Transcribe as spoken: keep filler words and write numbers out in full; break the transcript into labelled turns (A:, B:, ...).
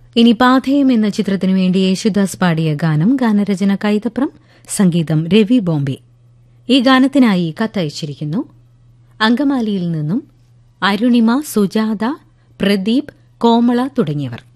A: ഇനി പാഥേയം എന്ന ചിത്രത്തിനു വേണ്ടി യേശുദാസ് പാടിയ ഗാനം. ഗാനരചന കൈതപ്രം, സംഗീതം രവി ബോംബെ. ഈ ഗാനത്തിനായി കത്തയച്ചിരിക്കുന്നു അങ്കമാലിയിൽ നിന്നും അരുണിമ, സുജാത, പ്രദീപ്, കോമള തുടങ്ങിയവർ.